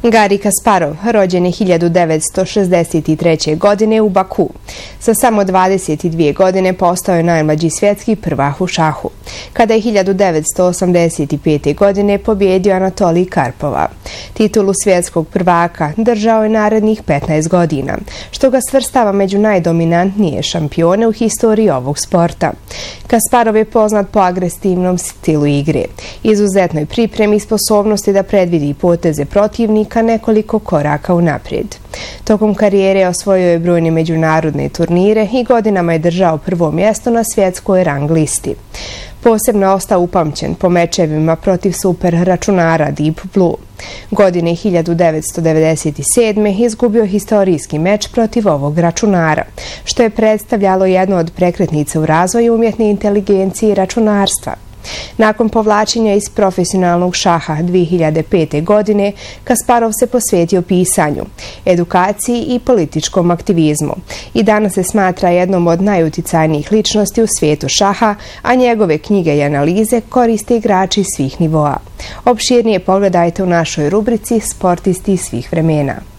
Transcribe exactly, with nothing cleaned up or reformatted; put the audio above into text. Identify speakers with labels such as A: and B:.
A: Gari Kasparov rođen je hiljadu devetsto šezdeset treće. godine u Baku. Sa samo dvadeset dvije godine postao je najmlađi svjetski prvak u šahu, kada je hiljadu devetsto osamdeset pete. godine pobjedio Anatolij Karpova. Titulu svjetskog prvaka držao je narednih petnaest godina, što ga svrstava među najdominantnije šampione u historiji ovog sporta. Kasparov je poznat po agresivnom stilu igre, izuzetnoj pripremi i sposobnosti da predvidi poteze protivnika nekoliko koraka unaprijed. Tokom karijere osvojio je brojne međunarodne turnire i godinama je držao prvo mjesto na svjetskoj rang listi. Posebno je ostao upamćen po mečevima protiv super računara Deep Blue. Godine hiljadu devetsto devedeset sedme. izgubio historijski meč protiv ovog računara, što je predstavljalo jednu od prekretnica u razvoju umjetne inteligencije i računarstva. Nakon povlačenja iz profesionalnog šaha dvije hiljade pete. godine, Kasparov se posvetio pisanju, edukaciji i političkom aktivizmu i danas se smatra jednom od najuticajnijih ličnosti u svijetu šaha, a njegove knjige i analize koriste igrači svih nivoa. Opširnije pogledajte u našoj rubrici Sportisti svih vremena.